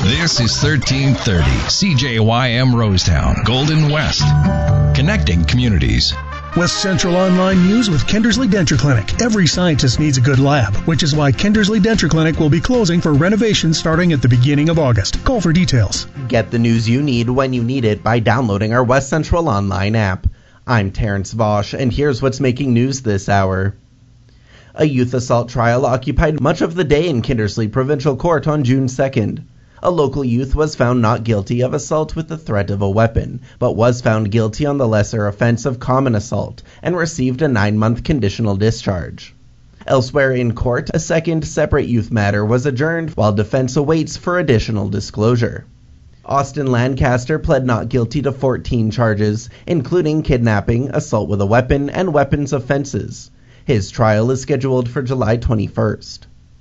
This is 1330 CJYM Rosetown, Golden West, connecting communities. West Central Online News with Kindersley Denture Clinic. Every scientist needs a good lab, which is why Kindersley Denture Clinic will be closing for renovation starting at the beginning of August. Call for details. Get the news you need when you need it by downloading our West Central Online app. I'm Terrence Vosch, and here's what's making news this hour. A youth assault trial occupied much of the day in Kindersley Provincial Court on June 2nd. A local youth was found not guilty of assault with the threat of a weapon, but was found guilty on the lesser offense of common assault and received a 9-month conditional discharge. Elsewhere in court, a second separate youth matter was adjourned while defense awaits for additional disclosure. Austin Lancaster pled not guilty to 14 charges, including kidnapping, assault with a weapon, and weapons offenses. His trial is scheduled for July 21st.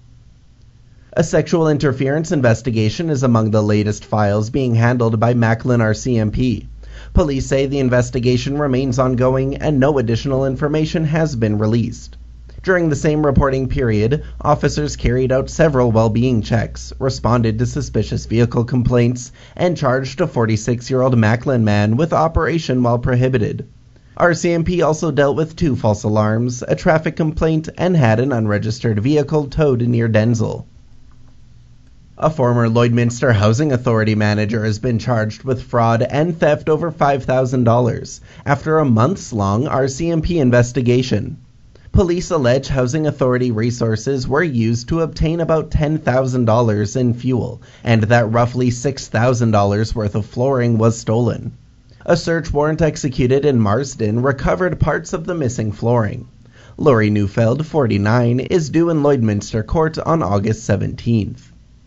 A sexual interference investigation is among the latest files being handled by Macklin RCMP. Police say the investigation remains ongoing and no additional information has been released. During the same reporting period, officers carried out several well-being checks, responded to suspicious vehicle complaints, and charged a 46-year-old Macklin man with operation while prohibited. RCMP also dealt with 2 false alarms, a traffic complaint, and had an unregistered vehicle towed near Denzel. A former Lloydminster Housing Authority manager has been charged with fraud and theft over $5,000 after a months-long RCMP investigation. Police allege Housing Authority resources were used to obtain about $10,000 in fuel, and that roughly $6,000 worth of flooring was stolen. A search warrant executed in Marsden recovered parts of the missing flooring. Laurie Neufeld, 49, is due in Lloydminster Court on August 17th.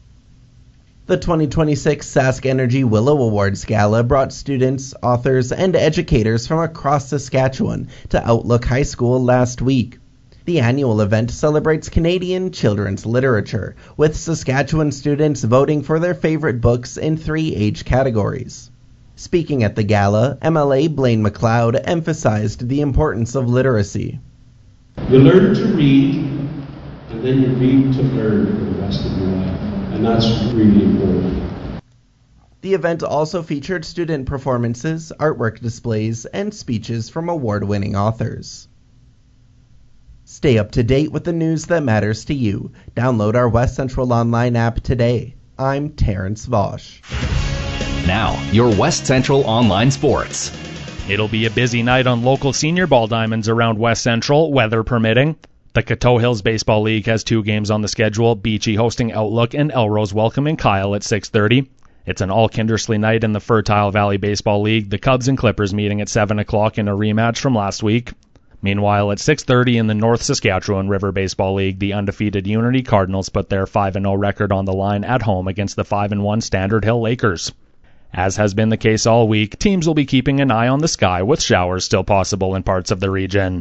The 2026 Sask Energy Willow Awards Gala brought students, authors, and educators from across Saskatchewan to Outlook High School last week. The annual event celebrates Canadian children's literature, with Saskatchewan students voting for their favorite books in 3 age categories. Speaking at the gala, MLA Blaine McLeod emphasized the importance of literacy. You learn to read, and then you read to learn for the rest of your life. And that's really important. The event also featured student performances, artwork displays, and speeches from award-winning authors. Stay up to date with the news that matters to you. Download our West Central Online app today. I'm Terrence Vosch. Now, your West Central Online Sports. It'll be a busy night on local senior ball diamonds around West Central, weather permitting. The Coteau Hills Baseball League has 2 games on the schedule, Beachy hosting Outlook and Elrose welcoming Kyle at 6:30. It's an all-Kindersley night in the Fertile Valley Baseball League, the Cubs and Clippers meeting at 7 o'clock in a rematch from last week. Meanwhile, at 6:30 in the North Saskatchewan River Baseball League, the undefeated Unity Cardinals put their 5-0 record on the line at home against the 5-1 Standard Hill Lakers. As has been the case all week, teams will be keeping an eye on the sky with showers still possible in parts of the region.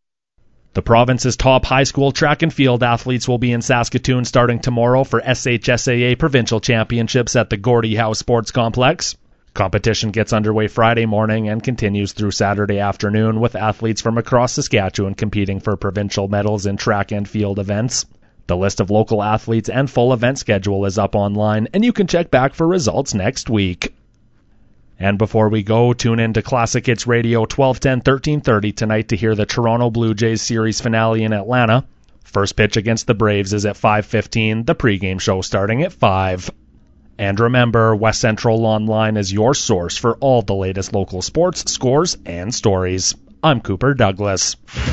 The province's top high school track and field athletes will be in Saskatoon starting tomorrow for SHSAA Provincial Championships at the Gordie Howe Sports Complex. Competition gets underway Friday morning and continues through Saturday afternoon with athletes from across Saskatchewan competing for provincial medals in track and field events. The list of local athletes and full event schedule is up online, and you can check back for results next week. And before we go, tune in to Classic Hits Radio 1210 1330 tonight to hear the Toronto Blue Jays series finale in Atlanta. First pitch against the Braves is at 5:15, the pregame show starting at 5. And remember, West Central Online is your source for all the latest local sports, scores, and stories. I'm Cooper Douglas.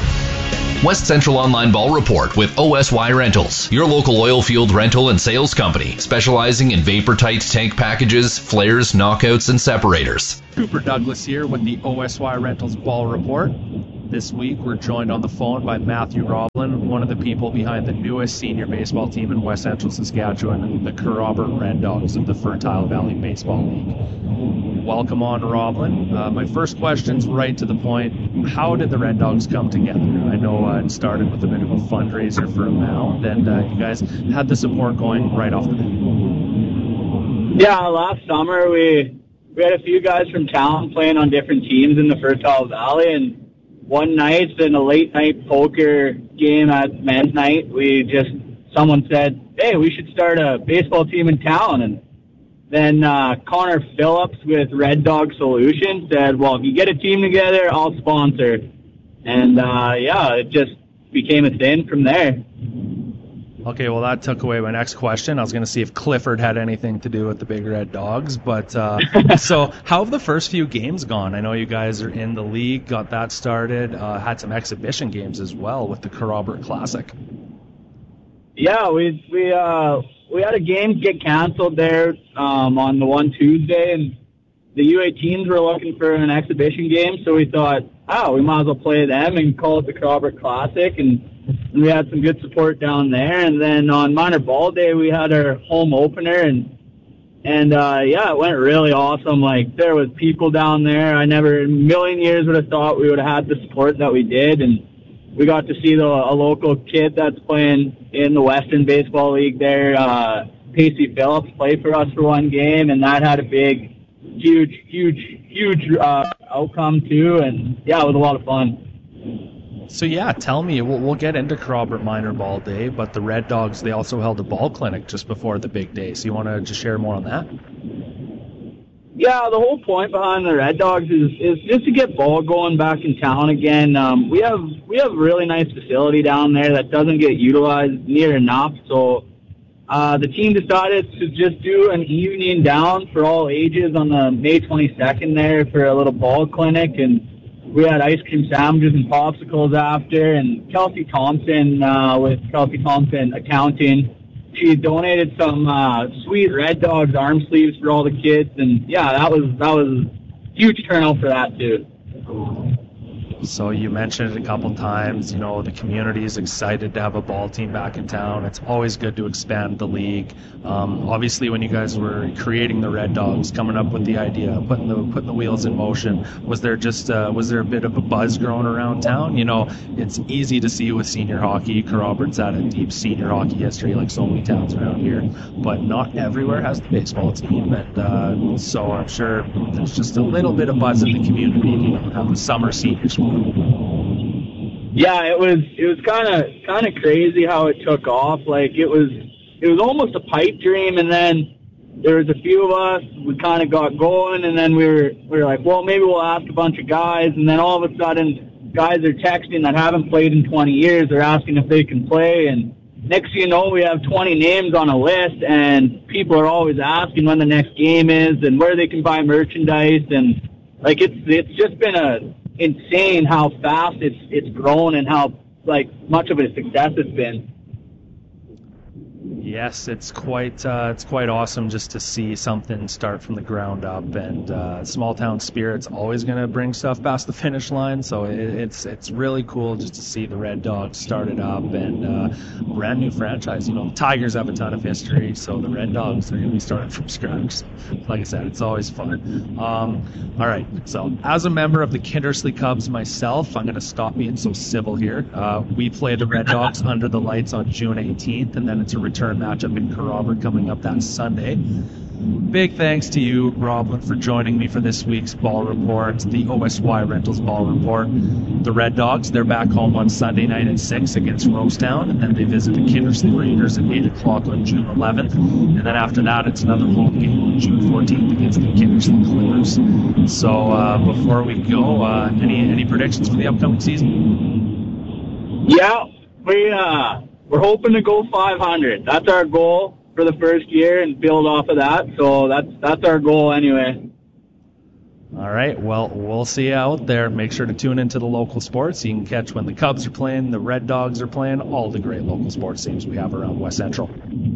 West Central Online Ball Report with OSY Rentals, your local oil field rental and sales company, specializing in vapor-tight tank packages, flares, knockouts, and separators. Cooper Douglas here with the OSY Rentals Ball Report. This week, we're joined on the phone by Matthew Roblin, one of the people behind the newest senior baseball team in West Central Saskatchewan, the Kerr Robert Red Dogs of the Fertile Valley Baseball League. Welcome on, Roblin. My first question's right to the point. How did the Red Dogs come together? I know it started with a bit of a fundraiser for a mound, and you guys had the support going right off the bat. Yeah, last summer we had a few guys from town playing on different teams in the Fertile Valley, and one night in a late night poker game at men's night, someone said, hey, we should start a baseball team in town. And then Connor Phillips with Red Dog Solutions said, well, if you get a team together, I'll sponsor. And, it just became a thing from there. Okay, well, that took away my next question. I was going to see if Clifford had anything to do with the Big Red Dogs. But so how have the first few games gone? I know you guys are in the league, got that started, had some exhibition games as well with the Kerrobert Classic. Yeah, we had a game get canceled there on the one Tuesday, and the U18s were looking for an exhibition game, so we thought, we might as well play them and call it the Kerrobert Classic, and we had some good support down there. And then on Minor Ball Day, we had our home opener, and it went really awesome. Like, there was people down there. I never in a million years would have thought we would have had the support that we did, and we got to see a local kid that's playing in the Western Baseball League there, Pacey Phillips, play for us for one game, and that had a big, huge outcome too, and it was a lot of fun. So tell me, we'll get into Kerrobert Minor Ball Day, but the Red Dogs, they also held a ball clinic just before the big day. So you want to just share more on that? Yeah, the whole point behind the Red Dogs is just to get ball going back in town again. We have a really nice facility down there that doesn't get utilized near enough, so the team decided to just do an evening down for all ages on the May 22nd there for a little ball clinic, and we had ice cream sandwiches and popsicles after, and Kelsey Thompson with Kelsey Thompson Accounting, she donated some sweet Red Dogs arm sleeves for all the kids, and that was huge turnout for that too. So you mentioned it a couple times, the community is excited to have a ball team back in town. It's always good to expand the league. Obviously, when you guys were creating the Red Dogs, coming up with the idea, putting the wheels in motion, was there a bit of a buzz growing around town? It's easy to see with senior hockey. Kerrobert's had a deep senior hockey history, like so many towns around here, but not everywhere has the baseball team, and so I'm sure there's just a little bit of buzz in the community. Have a summer seniors. Yeah, it was kind of crazy how it took off. Like, it was almost a pipe dream, and then there was a few of us. We kind of got going, and then we were like, well, maybe we'll ask a bunch of guys, and then all of a sudden, guys are texting that haven't played in 20 years. They're asking if they can play, and next thing you know, we have 20 names on a list, and people are always asking when the next game is and where they can buy merchandise, and like it's just been insane how fast it's grown and how much of a success it's been. Yes, it's quite awesome just to see something start from the ground up, and small town spirit's always going to bring stuff past the finish line. So it's really cool just to see the Red Dogs started up and brand new franchise. The Tigers have a ton of history, so the Red Dogs are going to be starting from scratch. Like I said, it's always fun. All right, so as a member of the Kindersley Cubs myself, I'm going to stop being so civil here. We play the Red Dogs under the lights on June 18th, and then it's a return matchup in Kerrobert coming up that Sunday. Big thanks to you, Roblin, for joining me for this week's Ball Report, the OSY Rentals Ball Report. The Red Dogs, they're back home on Sunday night at 6 against Rosetown, and then they visit the Kindersley Raiders at 8 o'clock on June 11th. And then after that, it's another home game on June 14th against the Kindersley Clippers. So before we go, any predictions for the upcoming season? Yeah, we're hoping to go 500. That's our goal for the first year and build off of that. So that's our goal anyway. All right, well, we'll see you out there. Make sure to tune into the local sports. You can catch when the Cubs are playing, the Red Dogs are playing, all the great local sports teams we have around West Central.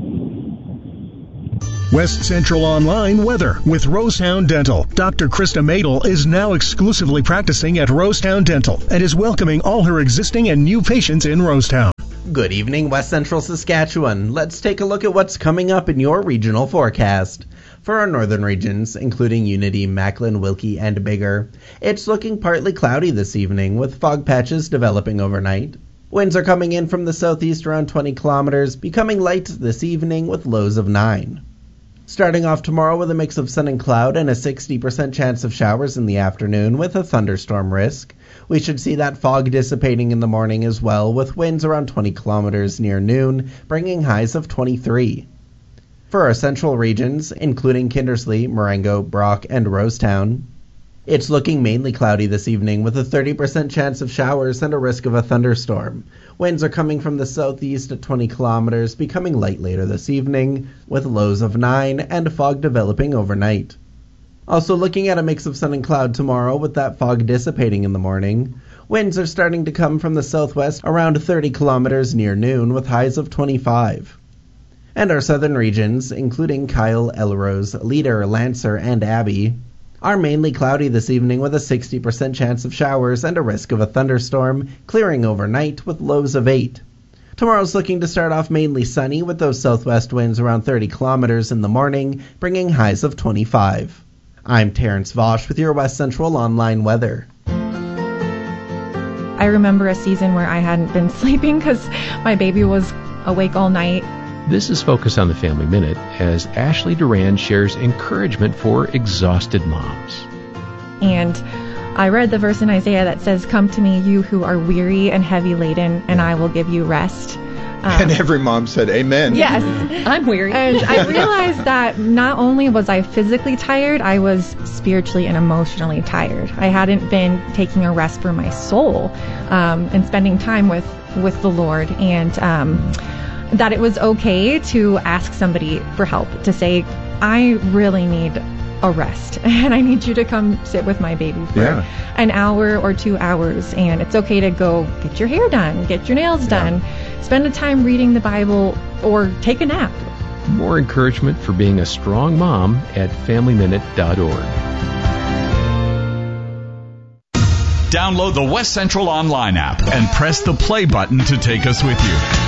West Central Online weather with Rosetown Dental. Dr. Krista Madel is now exclusively practicing at Rosetown Dental and is welcoming all her existing and new patients in Rosetown. Good evening, West Central Saskatchewan. Let's take a look at what's coming up in your regional forecast. For our northern regions, including Unity, Macklin, Wilkie, and Biggar, it's looking partly cloudy this evening with fog patches developing overnight. Winds are coming in from the southeast around 20 kilometers, becoming light this evening with lows of 9. Starting off tomorrow with a mix of sun and cloud and a 60% chance of showers in the afternoon with a thunderstorm risk. We should see that fog dissipating in the morning as well, with winds around 20 kilometers near noon, bringing highs of 23. For our central regions, including Kindersley, Marengo, Brock, and Rosetown, it's looking mainly cloudy this evening with a 30% chance of showers and a risk of a thunderstorm. Winds are coming from the southeast at 20 kilometers, becoming light later this evening, with lows of 9 and fog developing overnight. Also looking at a mix of sun and cloud tomorrow with that fog dissipating in the morning. Winds are starting to come from the southwest around 30 kilometers near noon with highs of 25. And our southern regions, including Kyle, Elrose, Leader, Lancer, and Abbey, are mainly cloudy this evening with a 60% chance of showers and a risk of a thunderstorm, clearing overnight with lows of 8. Tomorrow's looking to start off mainly sunny with those southwest winds around 30 kilometers in the morning, bringing highs of 25. I'm Terrence Vosch with your West Central Online weather. I remember a season where I hadn't been sleeping because my baby was awake all night. This is Focus on the Family Minute as Ashley Duran shares encouragement for exhausted moms. And I read the verse in Isaiah that says, "Come to me, you who are weary and heavy laden, and I will give you rest." And every mom said, amen. Yes, I'm weary. And I realized that not only was I physically tired, I was spiritually and emotionally tired. I hadn't been taking a rest for my soul and spending time with the Lord. And that it was okay to ask somebody for help, to say, I really need a rest and I need you to come sit with my baby for an hour or 2 hours. And it's okay to go get your hair done, get your nails done, spend the time reading the Bible, or take a nap. More encouragement for being a strong mom at FamilyMinute.org. Download the West Central Online app and press the play button to take us with you.